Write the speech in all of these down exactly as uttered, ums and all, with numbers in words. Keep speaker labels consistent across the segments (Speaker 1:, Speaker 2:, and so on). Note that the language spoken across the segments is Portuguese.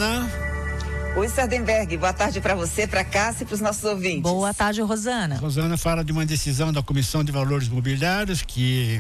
Speaker 1: Rosana.
Speaker 2: Oi, Sardenberg, boa tarde para você, para Cássia e para os nossos ouvintes.
Speaker 3: Boa tarde, Rosana.
Speaker 1: Rosana fala de uma decisão da Comissão de Valores Mobiliários que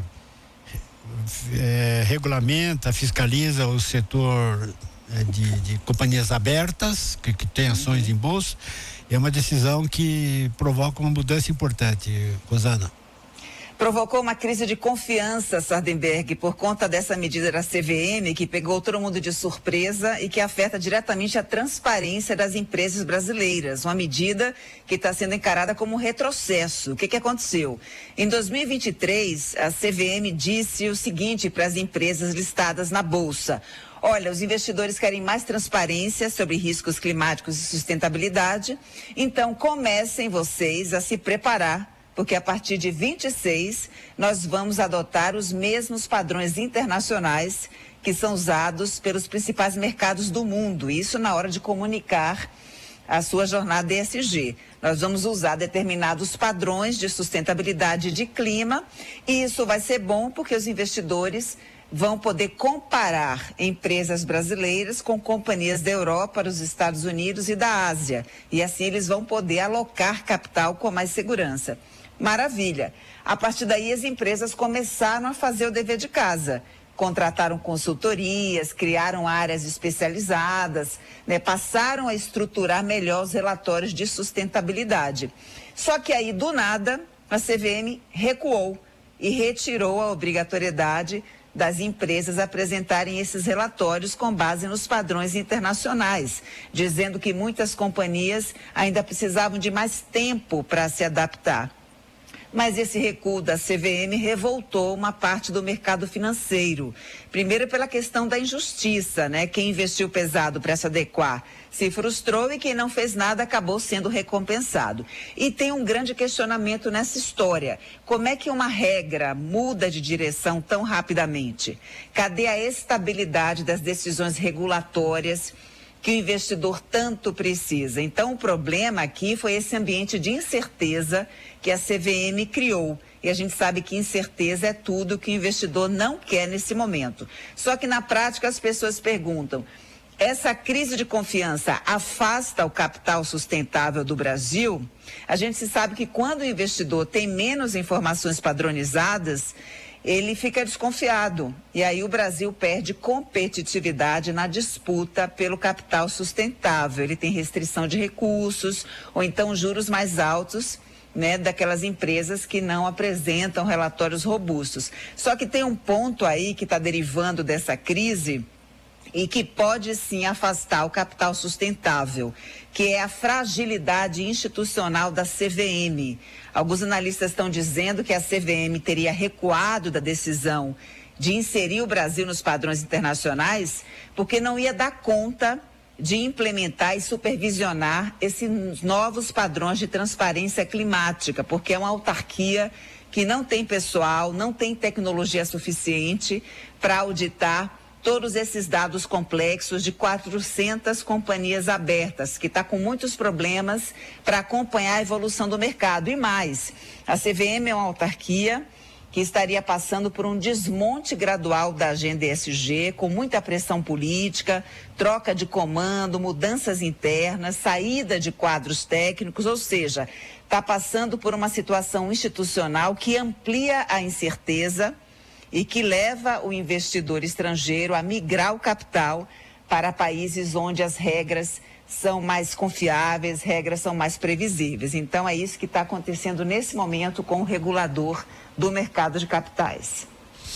Speaker 1: é, regulamenta, fiscaliza o setor é, de, de companhias abertas, que, que tem ações uhum. em bolsa. É uma decisão que provoca uma mudança importante, Rosana.
Speaker 2: Provocou uma crise de confiança, Sardenberg, por conta dessa medida da C V M, que pegou todo mundo de surpresa e que afeta diretamente a transparência das empresas brasileiras. Uma medida que está sendo encarada como um retrocesso. O que, que aconteceu? Em dois mil e vinte e três, a C V M disse o seguinte para as empresas listadas na Bolsa: olha, os investidores querem mais transparência sobre riscos climáticos e sustentabilidade, então comecem vocês a se preparar, porque a partir de vinte e seis nós vamos adotar os mesmos padrões internacionais que são usados pelos principais mercados do mundo, isso na hora de comunicar a sua jornada E S G. Nós vamos usar determinados padrões de sustentabilidade e de clima, e isso vai ser bom porque os investidores vão poder comparar empresas brasileiras com companhias da Europa, dos Estados Unidos e da Ásia, e assim eles vão poder alocar capital com mais segurança. Maravilha. A partir daí as empresas começaram a fazer o dever de casa. Contrataram consultorias, criaram áreas especializadas, né, passaram a estruturar melhor os relatórios de sustentabilidade. Só que aí, do nada, a C V M recuou e retirou a obrigatoriedade das empresas apresentarem esses relatórios com base nos padrões internacionais, dizendo que muitas companhias ainda precisavam de mais tempo para se adaptar. Mas esse recuo da C V M revoltou uma parte do mercado financeiro. Primeiro pela questão da injustiça, né? Quem investiu pesado para se adequar se frustrou e quem não fez nada acabou sendo recompensado. E tem um grande questionamento nessa história. Como é que uma regra muda de direção tão rapidamente? Cadê a estabilidade das decisões regulatórias que o investidor tanto precisa? Então, o problema aqui foi esse ambiente de incerteza que a C V M criou. E a gente sabe que incerteza é tudo que o investidor não quer nesse momento. Só que, na prática, as pessoas perguntam: essa crise de confiança afasta o capital sustentável do Brasil? A gente se sabe que quando o investidor tem menos informações padronizadas, ele fica desconfiado. E aí o Brasil perde competitividade na disputa pelo capital sustentável. Ele tem restrição de recursos ou então juros mais altos, né, daquelas empresas que não apresentam relatórios robustos. Só que tem um ponto aí que está derivando dessa crise e que pode sim afastar o capital sustentável, que é a fragilidade institucional da C V M. Alguns analistas estão dizendo que a C V M teria recuado da decisão de inserir o Brasil nos padrões internacionais porque não ia dar conta de implementar e supervisionar esses novos padrões de transparência climática, porque é uma autarquia que não tem pessoal, não tem tecnologia suficiente para auditar todos esses dados complexos de quatrocentas companhias abertas, que está com muitos problemas para acompanhar a evolução do mercado. E mais, a C V M é uma autarquia que estaria passando por um desmonte gradual da agenda E S G, com muita pressão política, troca de comando, mudanças internas, saída de quadros técnicos, ou seja, está passando por uma situação institucional que amplia a incerteza e que leva o investidor estrangeiro a migrar o capital para países onde as regras são mais confiáveis, regras são mais previsíveis. Então é isso que está acontecendo nesse momento com o regulador do mercado de capitais.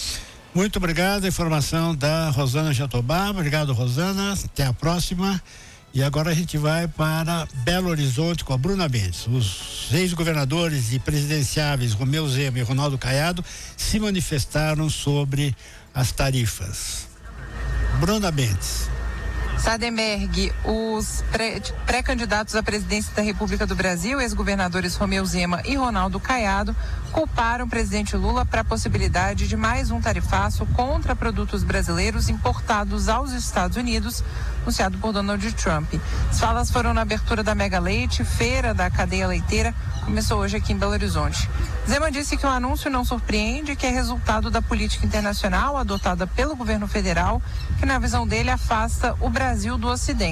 Speaker 1: Muito obrigado, a informação da Rosana Jatobá. Obrigado, Rosana, até a próxima. E agora a gente vai para Belo Horizonte com a Bruna Mendes. Os ex-governadores e presidenciáveis Romeu Zema e Ronaldo Caiado se manifestaram sobre as tarifas. Bruna Mendes.
Speaker 4: Sardenberg, os pré, pré-candidatos à presidência da República do Brasil, ex-governadores Romeu Zema e Ronaldo Caiado, culparam o presidente Lula para a possibilidade de mais um tarifaço contra produtos brasileiros importados aos Estados Unidos, anunciado por Donald Trump. As falas foram na abertura da Mega Leite, feira da cadeia leiteira, começou hoje aqui em Belo Horizonte. Zema disse que o anúncio não surpreende, que é resultado da política internacional adotada pelo governo federal, que na visão dele afasta o Brasil do Ocidente.